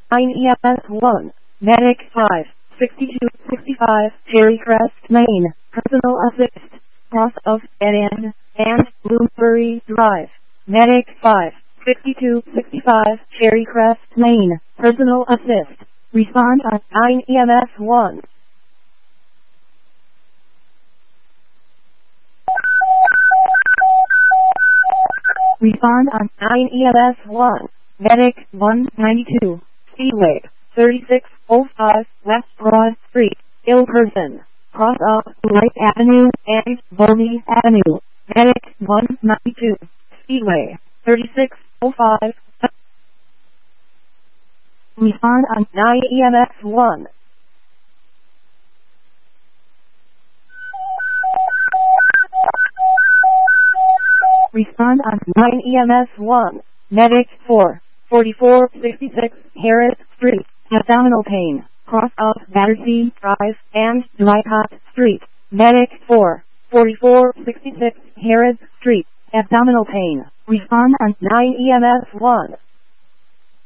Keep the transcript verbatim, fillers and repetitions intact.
nine E M S one. Medic five. sixty-two sixty-five. Cherry Crest, Maine. Personal assist. Cross of N N and Bloomsbury Drive. Medic five. sixty-two sixty-five. Cherry Crest, Maine. Personal assist. Respond on nine E M S one. Respond on nine E M S one. Medic one ninety-two. Speedway. thirty-six oh five West Broad Street. Ill person. Cross off Wright Avenue and Volney Avenue. Medic one ninety-two. Speedway. thirty-six oh five. Respond on nine E M S one. Respond on nine E M S one. Medic four. forty-four sixty-six Harris Street. Abdominal pain. Cross of Battersea Drive and Dricott Street. Medic four. forty-four sixty-six Harris Street. Abdominal pain. Respond on nine E M S one.